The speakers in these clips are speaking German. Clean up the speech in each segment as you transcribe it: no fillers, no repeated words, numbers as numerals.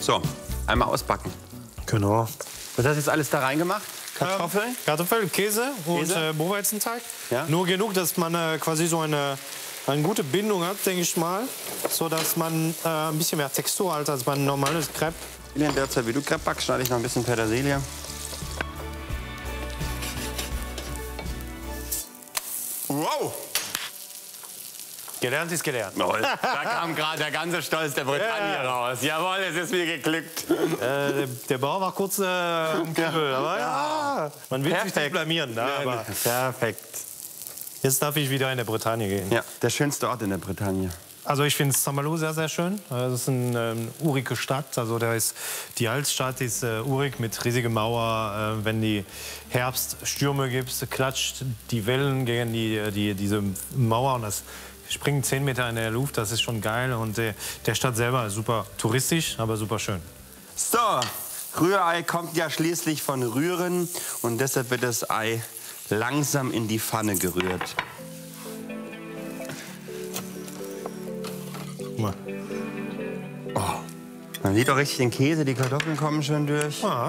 So, einmal ausbacken. Genau. Was hast du jetzt alles da reingemacht? Kartoffeln? Kartoffeln, Käse und Buchweizenteig. Ja? Nur genug, dass man quasi so eine gute Bindung hat, denke ich mal. So dass man ein bisschen mehr Textur hat als beim normales Crepe. In der Zeit, wie du Crepe backst, schneide ich noch ein bisschen Petersilie. Wow! Gelernt ist gelernt. Oh, da kam gerade der ganze Stolz der Bretagne raus. Jawohl, es ist mir geglückt. Der Bauch war kurz im Kübel, aber ja, man will sich nicht blamieren. Ne? Aber perfekt. Jetzt darf ich wieder in der Bretagne gehen. Ja, der schönste Ort in der Bretagne. Also ich finde Saint-Malo sehr, sehr schön. Das ist eine urige Stadt. Also die Altstadt ist urig mit riesiger Mauer. Wenn die Herbststürme gibt, klatscht die Wellen gegen diese Mauer und das springt 10 Meter in der Luft. Das ist schon geil. Und der Stadt selber ist super touristisch, aber super schön. So, Rührei kommt ja schließlich von Rühren und deshalb wird das Ei langsam in die Pfanne gerührt. Oh, man sieht auch richtig den Käse, die Kartoffeln kommen schön durch. Ja.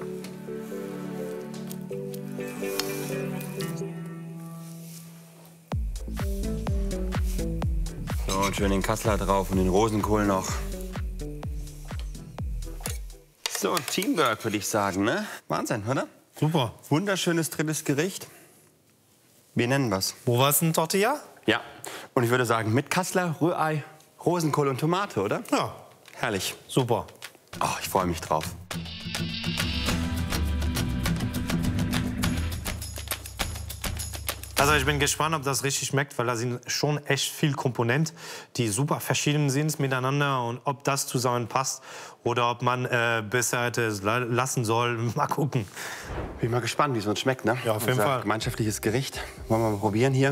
So, und schön den Kassler drauf und den Rosenkohl noch. So, Teamwork würde ich sagen, ne? Wahnsinn, oder? Super. Wunderschönes drittes Gericht. Wir nennen was. Wo war es ein Tortilla? Ja, und ich würde sagen, mit Kassler, Rührei, Rosenkohl und Tomate, oder? Ja. Herrlich. Super. Oh, ich freue mich drauf. Also ich bin gespannt, ob das richtig schmeckt, weil da sind schon echt viele Komponenten, die super verschieden sind miteinander und ob das zusammen passt oder ob man besser hätte es lassen soll. Mal gucken. Bin mal gespannt, wie es uns schmeckt, ne? Ja, auf jeden Fall. Gemeinschaftliches Gericht. Wollen wir mal probieren hier.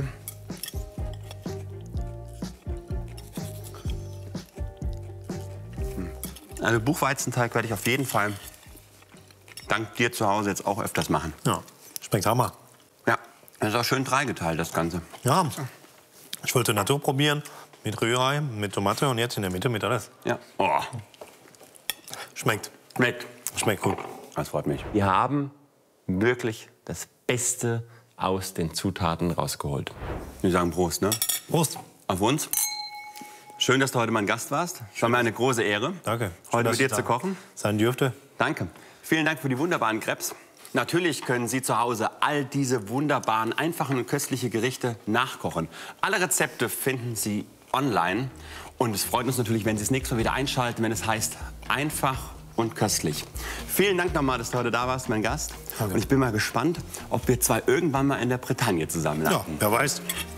Also Buchweizenteig werde ich auf jeden Fall dank dir zu Hause jetzt auch öfters machen. Ja, schmeckt Hammer. Ja, das ist auch schön dreigeteilt, das Ganze. Ja, ich wollte Natur probieren mit Rührei, mit Tomate und jetzt in der Mitte mit alles. Ja. Oh. Schmeckt. Schmeckt. Schmeckt gut. Das freut mich. Wir haben wirklich das Beste aus den Zutaten rausgeholt. Wir sagen Prost, ne? Prost. Auf uns. Schön, dass du heute mein Gast warst. Es war mir eine große Ehre, Danke. heute mit dir zu kochen. Sein dürfte. Danke. Vielen Dank für die wunderbaren Crepes. Natürlich können Sie zu Hause all diese wunderbaren, einfachen und köstlichen Gerichte nachkochen. Alle Rezepte finden Sie online. Und es freut uns natürlich, wenn Sie das nächste Mal wieder einschalten, wenn es heißt einfach und köstlich. Vielen Dank nochmal, dass du heute da warst, mein Gast. Danke. Und ich bin mal gespannt, ob wir zwei irgendwann mal in der Bretagne zusammen landen. Ja, wer weiß.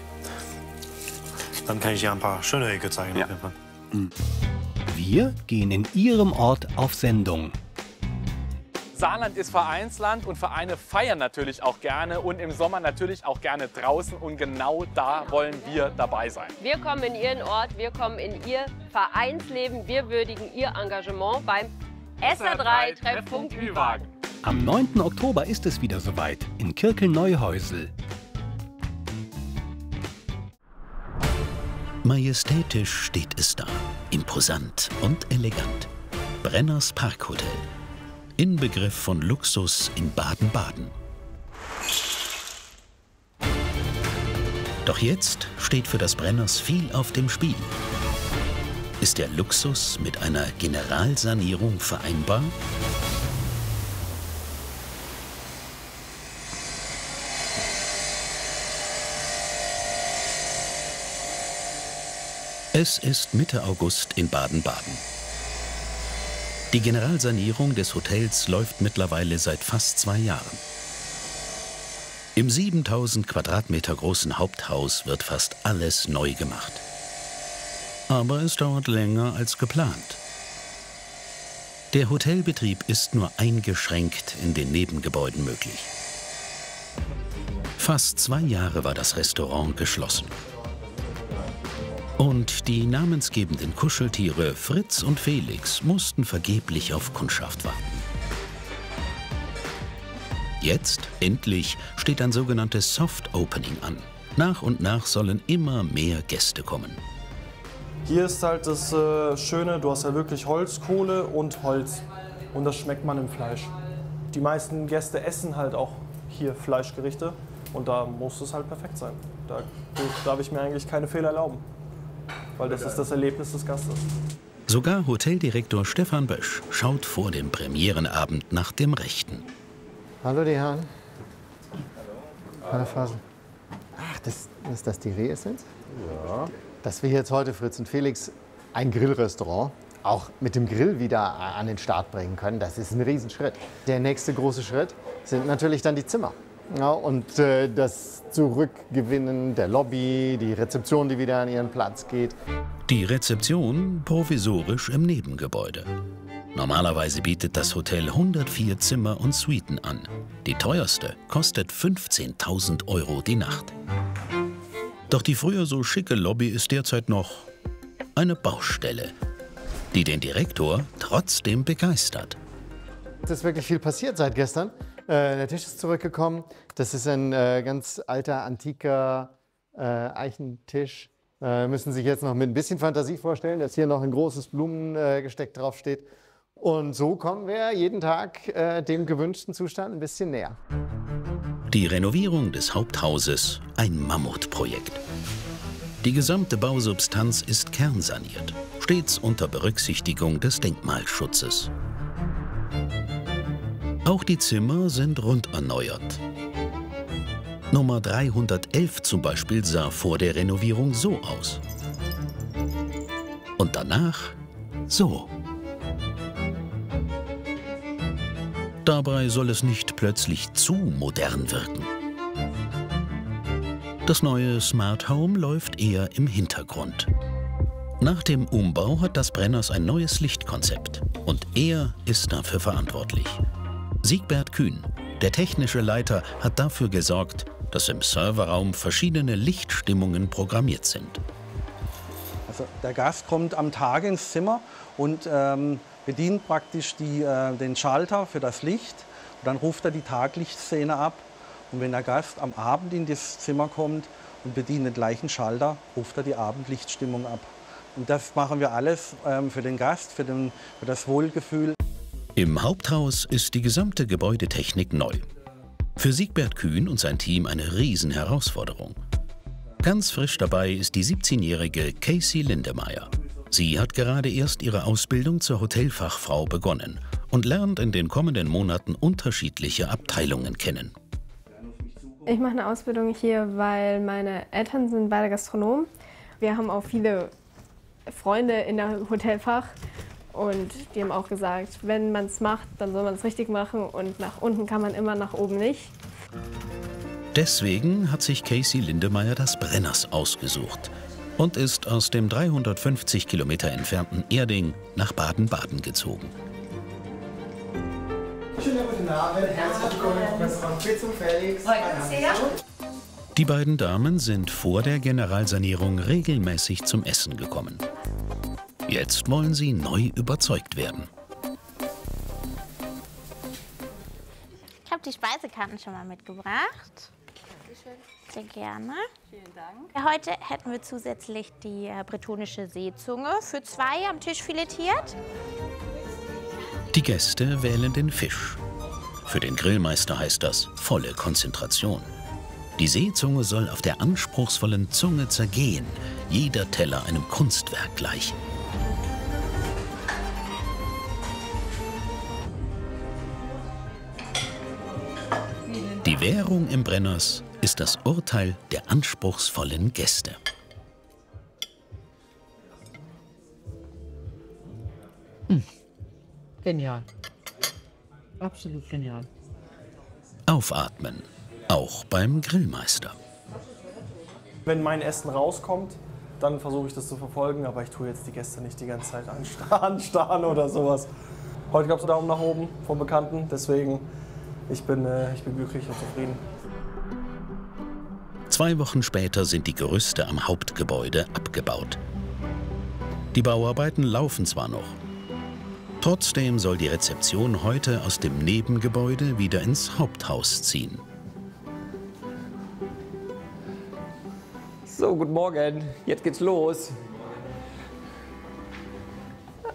Dann kann ich ja ein paar schöne Ecke zeigen. Ja. Auf jeden Fall. Wir gehen in Ihrem Ort auf Sendung. Saarland ist Vereinsland und Vereine feiern natürlich auch gerne und im Sommer natürlich auch gerne draußen und genau da wollen wir dabei sein. Wir kommen in Ihren Ort, wir kommen in Ihr Vereinsleben, wir würdigen Ihr Engagement beim SR3 Treffpunkt Ü-Wagen. Am 9. Oktober ist es wieder soweit in Kirkel-Neuhäusel. Majestätisch steht es da, imposant und elegant. Brenners Parkhotel. Inbegriff von Luxus in Baden-Baden. Doch jetzt steht für das Brenners viel auf dem Spiel. Ist der Luxus mit einer Generalsanierung vereinbar? Es ist Mitte August in Baden-Baden. Die Generalsanierung des Hotels läuft mittlerweile seit fast 2 Jahren. Im 7000 Quadratmeter großen Haupthaus wird fast alles neu gemacht. Aber es dauert länger als geplant. Der Hotelbetrieb ist nur eingeschränkt in den Nebengebäuden möglich. Fast 2 Jahre war das Restaurant geschlossen. Und die namensgebenden Kuscheltiere Fritz und Felix mussten vergeblich auf Kundschaft warten. Jetzt, endlich, steht ein sogenanntes Soft Opening an. Nach und nach sollen immer mehr Gäste kommen. Hier ist halt das Schöne, du hast ja wirklich Holz, Kohle und Holz. Und das schmeckt man im Fleisch. Die meisten Gäste essen halt auch hier Fleischgerichte und da muss es halt perfekt sein. Da darf ich mir eigentlich keine Fehler erlauben, weil das ist das Erlebnis des Gastes. Sogar Hoteldirektor Stefan Bösch schaut vor dem Premierenabend nach dem Rechten. Hallo die Herren. Hallo Fasel. Ach, ist das die Reessenz? Ja. Dass wir jetzt heute, Fritz und Felix, ein Grillrestaurant auch mit dem Grill wieder an den Start bringen können, das ist ein Riesenschritt. Der nächste große Schritt sind natürlich dann die Zimmer. Ja, und das Zurückgewinnen der Lobby, die Rezeption, die wieder an ihren Platz geht. Die Rezeption provisorisch im Nebengebäude. Normalerweise bietet das Hotel 104 Zimmer und Suiten an. Die teuerste kostet 15.000 € die Nacht. Doch die früher so schicke Lobby ist derzeit noch eine Baustelle, die den Direktor trotzdem begeistert. Es ist wirklich viel passiert seit gestern. Der Tisch ist zurückgekommen. Das ist ein ganz alter, antiker Eichentisch. Müssen sich jetzt noch mit ein bisschen Fantasie vorstellen, dass hier noch ein großes Blumengesteck draufsteht. Und so kommen wir jeden Tag dem gewünschten Zustand ein bisschen näher. Die Renovierung des Haupthauses, ein Mammutprojekt. Die gesamte Bausubstanz ist kernsaniert, stets unter Berücksichtigung des Denkmalschutzes. Auch die Zimmer sind rund erneuert. Nummer 311 zum Beispiel sah vor der Renovierung so aus. Und danach so. Dabei soll es nicht plötzlich zu modern wirken. Das neue Smart Home läuft eher im Hintergrund. Nach dem Umbau hat das Brenners ein neues Lichtkonzept und er ist dafür verantwortlich. Siegbert Kühn, der technische Leiter, hat dafür gesorgt, dass im Serverraum verschiedene Lichtstimmungen programmiert sind. Also der Gast kommt am Tag ins Zimmer und bedient praktisch den Schalter für das Licht. Und dann ruft er die Taglichtszene ab. Und wenn der Gast am Abend in das Zimmer kommt und bedient den gleichen Schalter, ruft er die Abendlichtstimmung ab. Und das machen wir alles für den Gast, für das Wohlgefühl. Im Haupthaus ist die gesamte Gebäudetechnik neu. Für Siegbert Kühn und sein Team eine Riesenherausforderung. Ganz frisch dabei ist die 17-jährige Casey Lindemeyer. Sie hat gerade erst ihre Ausbildung zur Hotelfachfrau begonnen und lernt in den kommenden Monaten unterschiedliche Abteilungen kennen. Ich mache eine Ausbildung hier, weil meine Eltern sind beide Gastronomen. Wir haben auch viele Freunde in der Hotelfach und die haben auch gesagt, wenn man es macht, dann soll man es richtig machen und nach unten kann man immer, nach oben nicht. Deswegen hat sich Casey Lindemeyer das Brenners ausgesucht und ist aus dem 350 Kilometer entfernten Erding nach Baden-Baden gezogen. Schönen guten Abend, herzlich willkommen im Restaurant Fritz und Felix. Die beiden Damen sind vor der Generalsanierung regelmäßig zum Essen gekommen. Jetzt wollen sie neu überzeugt werden. Ich habe die Speisekarten schon mal mitgebracht. Sehr gerne. Vielen Dank. Heute hätten wir zusätzlich die bretonische Seezunge für 2 am Tisch filetiert. Die Gäste wählen den Fisch. Für den Grillmeister heißt das volle Konzentration. Die Seezunge soll auf der anspruchsvollen Zunge zergehen, jeder Teller einem Kunstwerk gleich. Die Währung im Brenners ist das Urteil der anspruchsvollen Gäste. Genial. Absolut genial. Aufatmen, auch beim Grillmeister. Wenn mein Essen rauskommt, dann versuche ich das zu verfolgen, aber ich tue jetzt die Gäste nicht die ganze Zeit anstarren oder sowas. Heute gab es einen Daumen nach oben vom Bekannten, deswegen ich bin glücklich und zufrieden. 2 Wochen später sind die Gerüste am Hauptgebäude abgebaut. Die Bauarbeiten laufen zwar noch. Trotzdem soll die Rezeption heute aus dem Nebengebäude wieder ins Haupthaus ziehen. So, guten Morgen. Jetzt geht's los.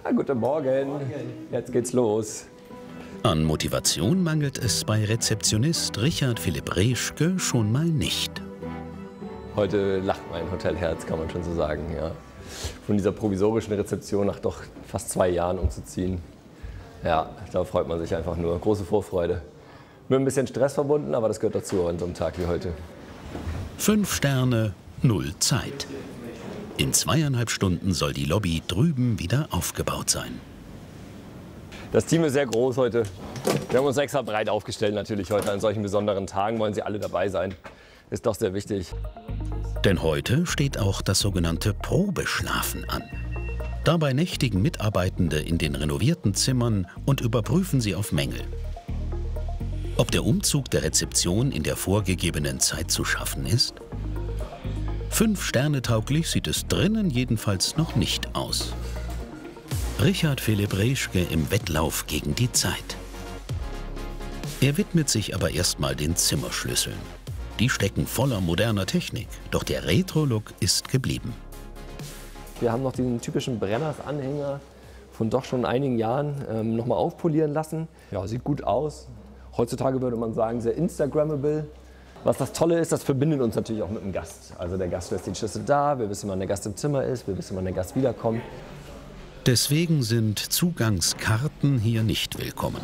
Guten Morgen. Jetzt geht's los. An Motivation mangelt es bei Rezeptionist Richard Philipp Reschke schon mal nicht. Heute lacht mein Hotelherz, kann man schon so sagen. Ja. Von dieser provisorischen Rezeption nach doch fast 2 Jahren umzuziehen. Ja, da freut man sich einfach nur. Große Vorfreude. Mit ein bisschen Stress verbunden, aber das gehört dazu an so einem Tag wie heute. 5 Sterne, 0 Zeit. In 2,5 Stunden soll die Lobby drüben wieder aufgebaut sein. Das Team ist sehr groß heute. Wir haben uns extra breit aufgestellt natürlich heute. An solchen besonderen Tagen wollen Sie alle dabei sein. Ist doch sehr wichtig. Denn heute steht auch das sogenannte Probeschlafen an. Dabei nächtigen Mitarbeitende in den renovierten Zimmern und überprüfen sie auf Mängel. Ob der Umzug der Rezeption in der vorgegebenen Zeit zu schaffen ist? 5 Sterne tauglich sieht es drinnen jedenfalls noch nicht aus. Richard Philipp Reschke im Wettlauf gegen die Zeit. Er widmet sich aber erstmal den Zimmerschlüsseln. Die stecken voller moderner Technik, doch der Retro-Look ist geblieben. Wir haben noch diesen typischen Brenners-Anhänger von doch schon einigen Jahren noch mal aufpolieren lassen. Ja, sieht gut aus. Heutzutage würde man sagen, sehr Instagrammable. Was das Tolle ist, das verbindet uns natürlich auch mit dem Gast. Also der Gast lässt den Schlüssel da, wir wissen, wann der Gast im Zimmer ist, wir wissen, wann der Gast wiederkommt. Deswegen sind Zugangskarten hier nicht willkommen.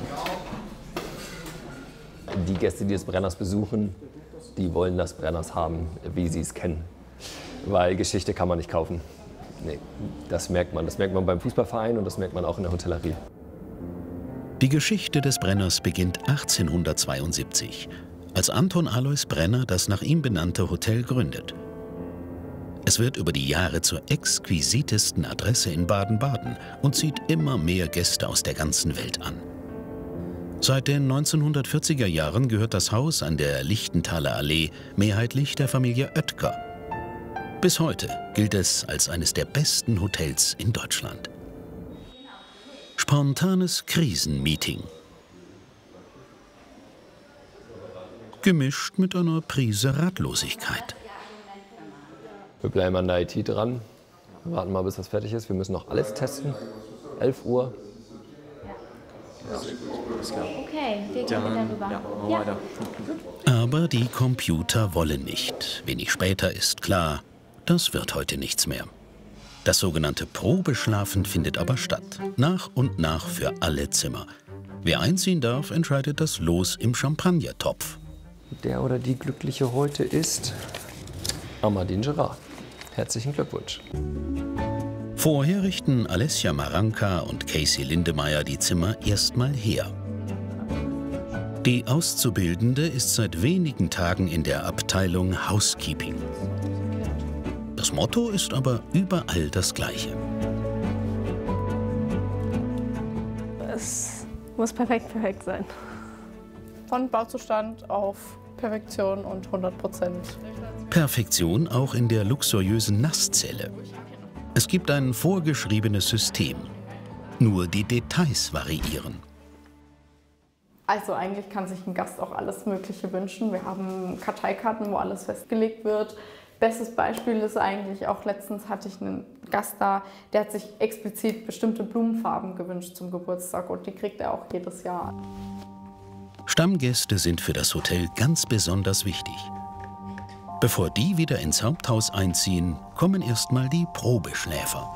Die Gäste, die das Brenners besuchen, die wollen das Brenners haben, wie sie es kennen. Weil Geschichte kann man nicht kaufen. Nee, das merkt man. Das merkt man beim Fußballverein und das merkt man auch in der Hotellerie. Die Geschichte des Brenners beginnt 1872, als Anton Alois Brenner das nach ihm benannte Hotel gründet. Es wird über die Jahre zur exquisitesten Adresse in Baden-Baden und zieht immer mehr Gäste aus der ganzen Welt an. Seit den 1940er Jahren gehört das Haus an der Lichtenthaler Allee mehrheitlich der Familie Oetker. Bis heute gilt es als eines der besten Hotels in Deutschland. Spontanes Krisenmeeting. Gemischt mit einer Prise Ratlosigkeit. Wir bleiben an der IT dran. Wir warten mal, bis das fertig ist. Wir müssen noch alles testen. 11 Uhr. Okay, wir gehen wieder rüber. Weiter. Aber die Computer wollen nicht. Wenig später ist klar, das wird heute nichts mehr. Das sogenannte Probeschlafen findet aber statt. Nach und nach für alle Zimmer. Wer einziehen darf, entscheidet das Los im Champagnertopf. Der oder die Glückliche heute ist Amandine Gerard. Herzlichen Glückwunsch. Vorher richten Alessia Maranka und Casey Lindemeyer die Zimmer erstmal her. Die Auszubildende ist seit wenigen Tagen in der Abteilung Housekeeping. Das Motto ist aber überall das gleiche. Es muss perfekt sein. Von Bauzustand auf Perfektion und 100%. Perfektion auch in der luxuriösen Nasszelle. Es gibt ein vorgeschriebenes System. Nur die Details variieren. Also eigentlich kann sich ein Gast auch alles Mögliche wünschen. Wir haben Karteikarten, wo alles festgelegt wird. Bestes Beispiel ist eigentlich auch, letztens hatte ich einen Gast da, der hat sich explizit bestimmte Blumenfarben gewünscht zum Geburtstag und die kriegt er auch jedes Jahr. Stammgäste sind für das Hotel ganz besonders wichtig. Bevor die wieder ins Haupthaus einziehen, kommen erstmal die Probeschläfer.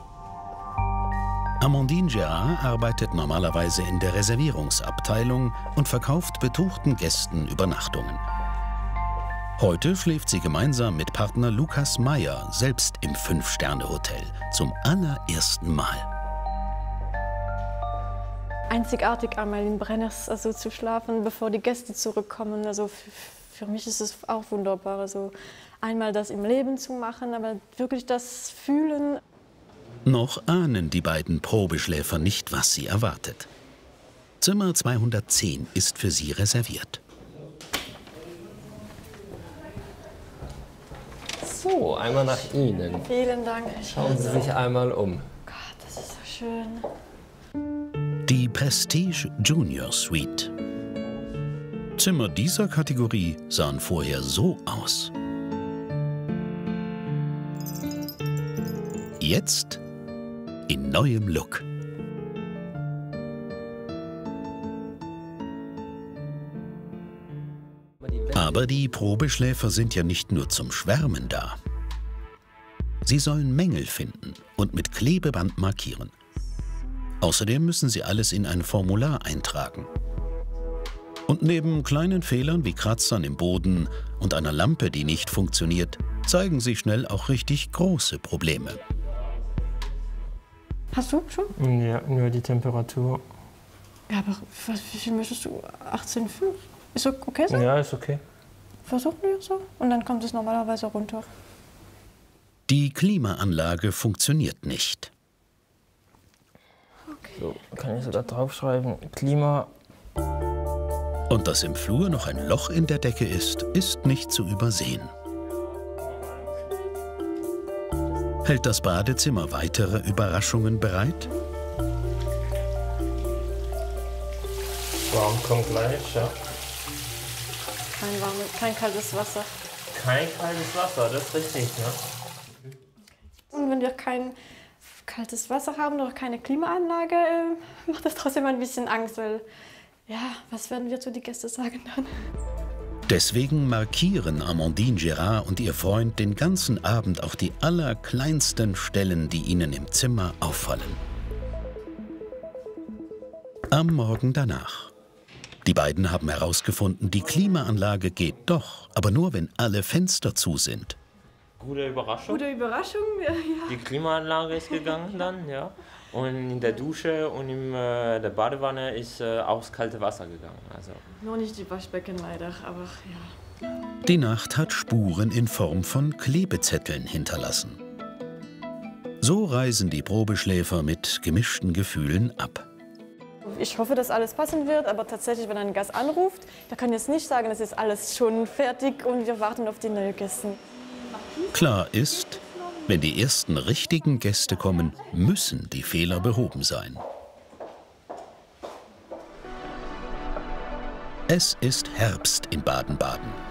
Amandine Gerard arbeitet normalerweise in der Reservierungsabteilung und verkauft betuchten Gästen Übernachtungen. Heute schläft sie gemeinsam mit Partner Lukas Meyer, selbst im 5-Sterne-Hotel, zum allerersten Mal. Einzigartig einmal in Brenners zu schlafen, bevor die Gäste zurückkommen. Also für mich ist es auch wunderbar. Also einmal das im Leben zu machen, aber wirklich das Fühlen. Noch ahnen die beiden Probeschläfer nicht, was sie erwartet. Zimmer 210 ist für sie reserviert. So, einmal nach Ihnen. Vielen Dank. Schauen Sie sich einmal um. Gott, das ist so schön. Die Prestige Junior Suite. Zimmer dieser Kategorie sahen vorher so aus. Jetzt in neuem Look. Aber die Probeschläfer sind ja nicht nur zum Schwärmen da. Sie sollen Mängel finden und mit Klebeband markieren. Außerdem müssen sie alles in ein Formular eintragen. Und neben kleinen Fehlern wie Kratzern im Boden und einer Lampe, die nicht funktioniert, zeigen sich schnell auch richtig große Probleme. Hast du schon? Ja, nur die Temperatur. Ja, aber wie viel möchtest du? 18,5? Ist okay so? Ja, ist okay. Versuchen wir so und dann kommt es normalerweise runter. Die Klimaanlage funktioniert nicht. Okay. So, kann ich sogar draufschreiben, Klima. Und dass im Flur noch ein Loch in der Decke ist nicht zu übersehen. Hält das Badezimmer weitere Überraschungen bereit? Warm kommt gleich, ja. Kein kaltes Wasser. Kein kaltes Wasser, das ist richtig, ja. Und wenn wir kein kaltes Wasser haben oder keine Klimaanlage, macht das trotzdem ein bisschen Angst, weil, ja, was werden wir zu den Gästen sagen dann? Deswegen markieren Amandine Gérard und ihr Freund den ganzen Abend auch die allerkleinsten Stellen, die ihnen im Zimmer auffallen. Am Morgen danach. Die beiden haben herausgefunden, die Klimaanlage geht doch, aber nur, wenn alle Fenster zu sind. Gute Überraschung. Gute Überraschung, ja. Die Klimaanlage ist gegangen dann, ja. Und in der Dusche und in der Badewanne ist auch das kalte Wasser gegangen. Also. Nur nicht die Waschbecken leider, aber ja. Die Nacht hat Spuren in Form von Klebezetteln hinterlassen. So reisen die Probeschläfer mit gemischten Gefühlen ab. Ich hoffe, dass alles passen wird, aber tatsächlich, wenn ein Gast anruft, da kann jetzt nicht sagen, es ist alles schon fertig und wir warten auf die neuen Gäste. Klar ist, wenn die ersten richtigen Gäste kommen, müssen die Fehler behoben sein. Es ist Herbst in Baden-Baden.